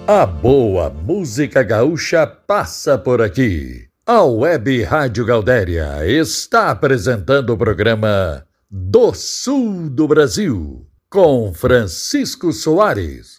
A boa música gaúcha passa por aqui. A Web Rádio Gaudéria está apresentando o programa Do Sul do Brasil, com Francisco Soares.